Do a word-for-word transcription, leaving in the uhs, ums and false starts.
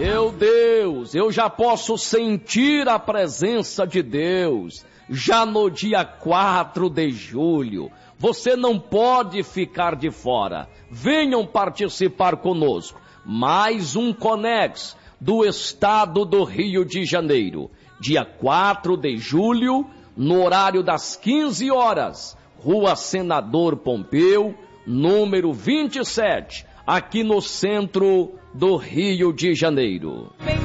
Meu Deus, eu já posso sentir a presença de Deus, já no dia quatro de julho. Você não pode ficar de fora. Venham participar conosco. Mais um Conex do estado do Rio de Janeiro. Dia quatro de julho, no horário das quinze horas, Rua Senador Pompeu, número vinte e sete, aqui no centro do Rio de Janeiro.